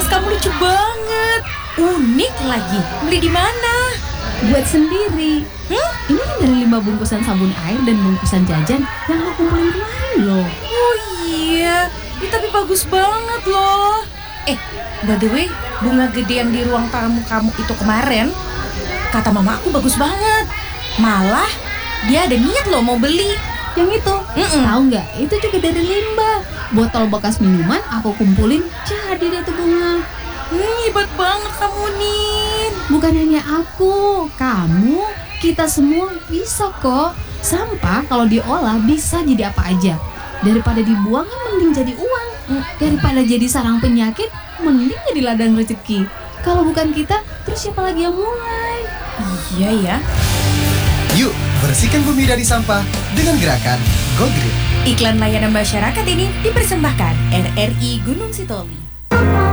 tas kamu lucu banget. Unik lagi. Beli di mana? Buat sendiri. Ini kan dari 5 bungkusan sabun air dan bungkusan jajan yang aku kumpulin kemarin loh. Oh iya, tapi bagus banget loh. By the way, bunga gede yang di ruang tamu kamu itu kemarin, kata mama aku bagus banget. Malah dia ada niat loh mau beli. Yang itu, tahu nggak? Itu juga dari limbah. Botol bekas minuman aku kumpulin, jadi deh tuh bunga. Hebat banget kamu, Nin. Bukan hanya aku, kamu, kita semua bisa kok. Sampah kalau diolah bisa jadi apa aja. Daripada dibuang kan mending jadi uang. Daripada jadi sarang penyakit, mending jadi ladang rezeki. Kalau bukan kita, terus siapa lagi yang mulai? Iya ya. Yuk, bersihkan bumi dari sampah dengan gerakan Go Green. Iklan layanan masyarakat ini dipersembahkan RRI Gunung Sitoli.